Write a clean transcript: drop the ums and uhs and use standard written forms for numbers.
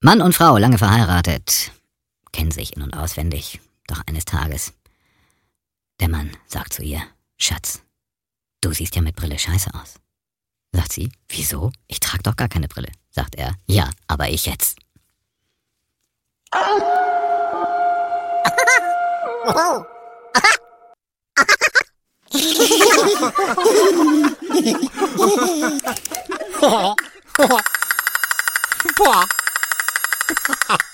Mann und Frau, lange verheiratet, kennen sich in- und auswendig. Doch eines Tages, der Mann sagt zu ihr: Schatz, du siehst ja mit Brille scheiße aus. Sagt sie: Wieso? Ich trage doch gar keine Brille. Sagt er: Ja, aber ich jetzt. Boah.